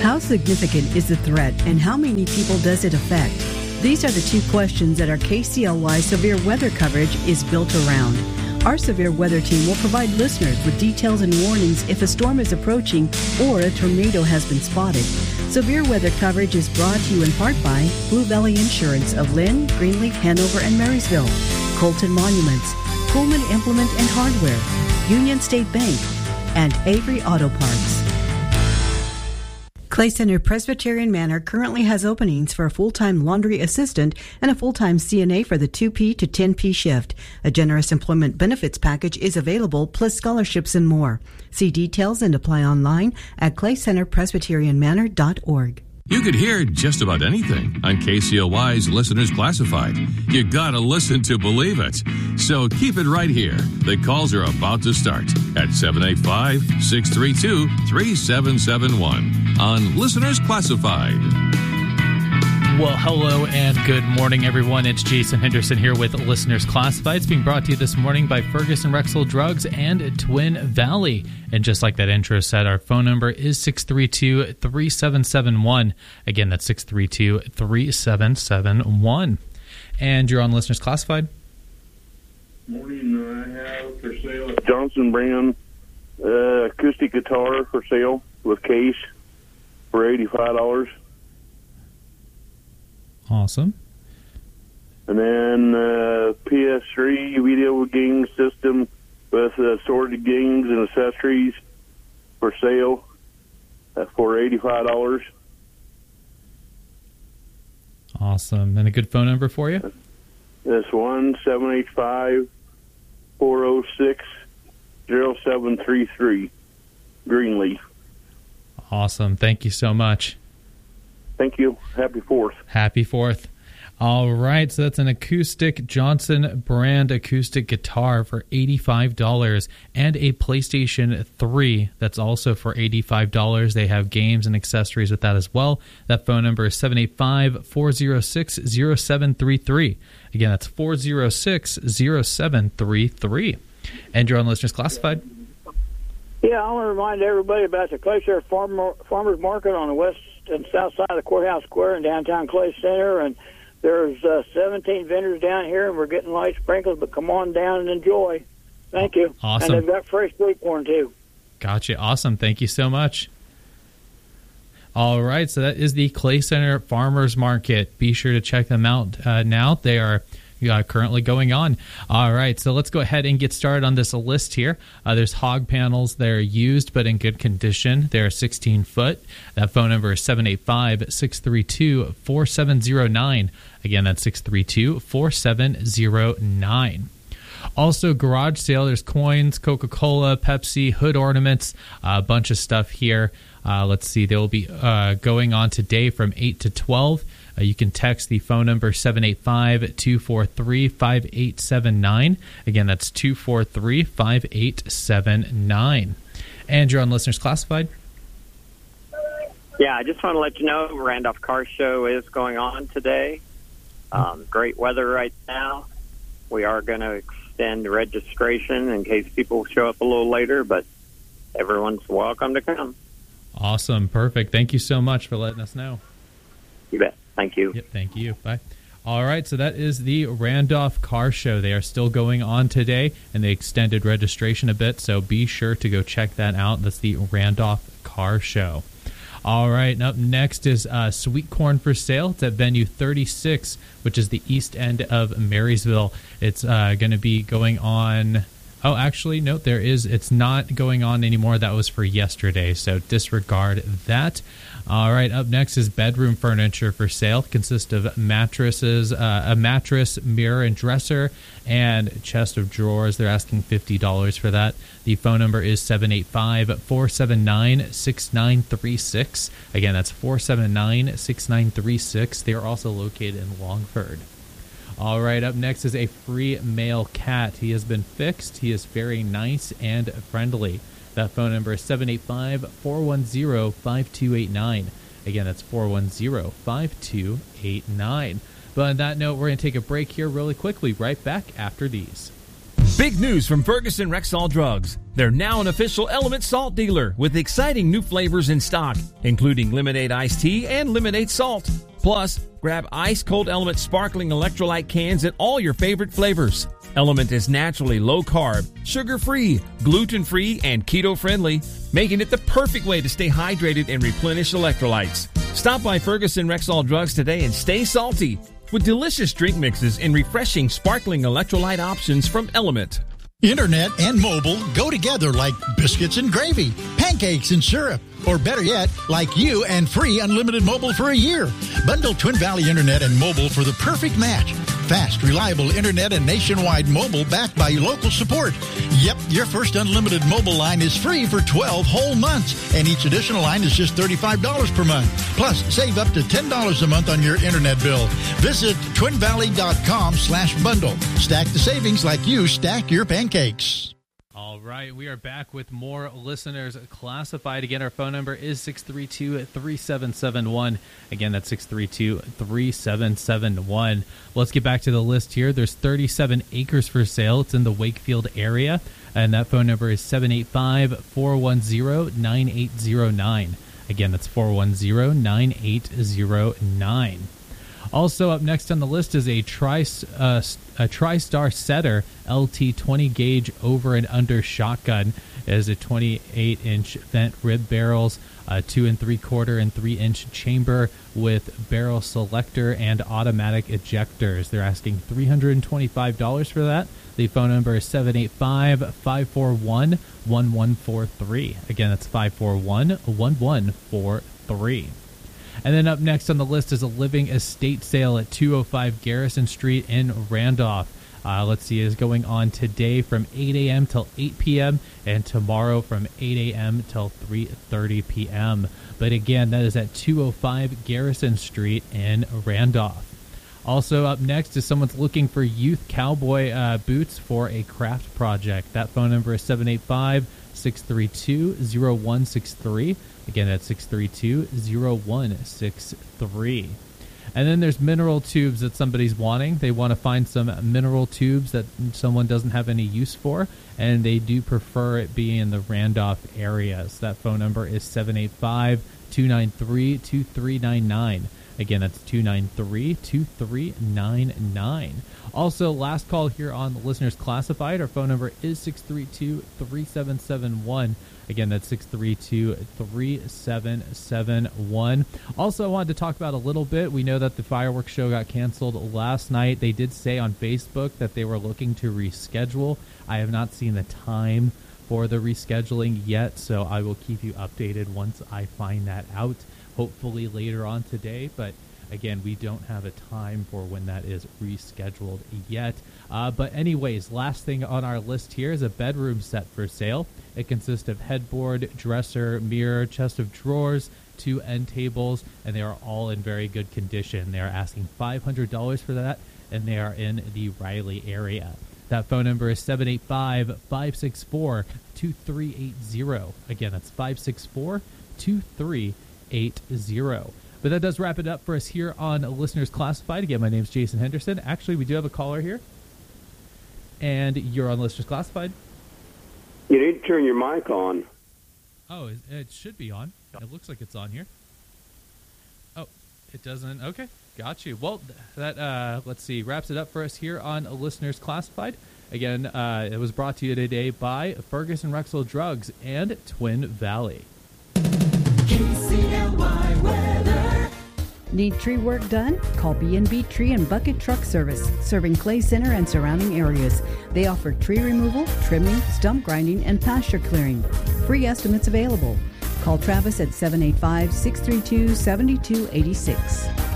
How significant is the threat and how many people does it affect? These are the two questions that our KCLY severe weather coverage is built around. Our severe weather team will provide listeners with details and warnings if a storm is approaching or a tornado has been spotted. Severe weather coverage is brought to you in part by Blue Valley Insurance of Lynn, Greenleaf, Hanover, and Marysville, Colton Monuments, Pullman Implement and Hardware, Union State Bank, and Avery Auto Parts. Clay Center Presbyterian Manor currently has openings for a full-time laundry assistant and a full-time CNA for the 2P to 10P shift. A generous employment benefits package is available, plus scholarships and more. See details and apply online at claycenterpresbyterianmanor.org. You could hear just about anything on KCLY's Listeners Classified. You gotta listen to believe it. So keep it right here. The calls are about to start at 785-632-3771 on Listeners Classified. Well, hello and good morning, everyone. It's Jason Henderson here with Listeners Classified. It's being brought to you this morning by Ferguson Rexall Drugs and Twin Valley. And just like that intro said, our phone number is 632-3771. Again, that's 632-3771. And you're on Listeners Classified. Morning, I have for sale a Johnson brand acoustic guitar for sale with case for $85. Awesome. And then PS3 video game system with assorted games and accessories for sale for $85. Awesome. And a good phone number for you? That's 1-785-406-0733, Greenleaf. Awesome. Thank you so much. Thank you. Happy 4th. Happy 4th. All right, so that's an acoustic Johnson brand acoustic guitar for $85 and a PlayStation 3 that's also for $85. They have games and accessories with that as well. That phone number is 785-406-0733. Again, that's 406-0733. And you're on Listeners Classified. Yeah, I want to remind everybody about the Clay Center Farmers Market on the west and south side of the Courthouse Square in downtown Clay Center, and there's 17 vendors down here, and we're getting light sprinkles, but come on down and enjoy. Thank you. Awesome. And they've got fresh sweet corn, too. Gotcha. Awesome. Thank you so much. All right, so that is the Clay Center Farmers Market. Be sure to check them out now. They are currently going on. All right, so let's go ahead and get started on this list here. There's hog panels. They're used but in good condition. They're 16 foot. That phone number is 785-632-4709. Again, that's 632-4709. Also, garage sale. There's coins, Coca-Cola, Pepsi, hood ornaments, a bunch of stuff here. Let's see. They will be going on today from 8 to 12. You can text the phone number 785-243-5879. Again, that's 243-5879. And you're on Listeners Classified. Yeah, I just want to let you know Randolph Car Show is going on today. Great weather right now. We are going to extend registration in case people show up a little later, but everyone's welcome to come. Awesome. Perfect. Thank you so much for letting us know. You bet. Thank you. Yep, thank you. Bye. All right, so that is the Randolph Car Show. They are still going on today, and they extended registration a bit, so be sure to go check that out. That's the Randolph Car Show. All right, and up next is Sweet Corn for sale. It's at Venue 36, which is the east end of Marysville. It's going to be going on... Oh, actually, no, it's not going on anymore. That was for yesterday, so disregard that. All right, up next is bedroom furniture for sale. Consists of mattresses, a mattress, mirror, and dresser, and chest of drawers. They're asking $50 for that. The phone number is 785-479-6936. Again, that's 479-6936. They are also located in Longford. All right, up next is a free male cat. He has been fixed. He is very nice and friendly. That phone number is 785-410-5289. Again, that's 410-5289. But on that note, we're going to take a break here really quickly, right back after these. Big news from Ferguson Rexall Drugs. They're now an official Element Salt dealer with exciting new flavors in stock, including lemonade iced tea and lemonade salt. Plus, grab ice-cold Element sparkling electrolyte cans in all your favorite flavors. Element is naturally low-carb, sugar-free, gluten-free, and keto-friendly, making it the perfect way to stay hydrated and replenish electrolytes. Stop by Ferguson Rexall Drugs today and stay salty with delicious drink mixes and refreshing sparkling electrolyte options from Element. Internet and mobile go together like biscuits and gravy, pancakes and syrup, or better yet, like you and free unlimited mobile for a year. Bundle Twin Valley Internet and mobile for the perfect match. Fast, reliable internet and nationwide mobile backed by local support. Yep, your first unlimited mobile line is free for 12 whole months, and each additional line is just $35 per month. Plus, save up to $10 a month on your internet bill. Visit twinvalley.com/bundle. Stack the savings like you stack your pancakes. All right, we are back with more listeners classified. Again, our phone number is 632-3771. Again, that's 632-3771. Let's get back to the list here. There's 37 acres for sale. It's in the Wakefield area, and that phone number is 785-410-9809. Again, that's 410-9809. Also up next on the list is a TriStar Setter LT 20 gauge over and under shotgun. It is a 28-inch vent rib barrels, 2 3/4 and 3-inch chamber with barrel selector and automatic ejectors. They're asking $325 for that. The phone number is 785-541-1143. Again, that's 541-1143. And then up next on the list is a living estate sale at 205 Garrison Street in Randolph. Let's see, it is going on today from 8 a.m. till 8 p.m. and tomorrow from 8 a.m. till 3:30 p.m. But again, that is at 205 Garrison Street in Randolph. Also up next is someone's looking for youth cowboy boots for a craft project. That phone number is 785-632-0163. Again, that's 632-0163. And then there's mineral tubes that somebody's wanting. They want to find some mineral tubes that someone doesn't have any use for, and they do prefer it being in the Randolph area. So that phone number is 785-293-2399. Again, that's 293-2399. Also, last call here on the Listeners Classified. Our phone number is 632-3771. Again, that's 632-3771. Also, I wanted to talk about a little bit. We know that the fireworks show got canceled last night. They did say on Facebook that they were looking to reschedule. I have not seen the time for the rescheduling yet, so I will keep you updated once I find that out, hopefully later on today. But again, we don't have a time for when that is rescheduled yet. But anyways, last thing on our list here is a bedroom set for sale. It consists of headboard, dresser, mirror, chest of drawers, 2 end tables, and they are all in very good condition. They are asking $500 for that, and they are in the Riley area. That phone number is 785-564-2380. Again, that's 564-2380. But that does wrap it up for us here on Listeners Classified. Again, my name is Jason Henderson. Actually, we do have a caller here. And you're on Listeners Classified. You need to turn your mic on. Oh, it should be on. It looks like it's on here. Oh, it doesn't. Okay, got you. Well, that, let's see, wraps it up for us here on Listeners Classified. Again, it was brought to you today by Ferguson Rexall Drugs and Twin Valley. KCLY weather. Need tree work done? Call B&B Tree and Bucket Truck Service, serving Clay Center and surrounding areas. They offer tree removal, trimming, stump grinding, and pasture clearing. Free estimates available. Call Travis at 785-632-7286.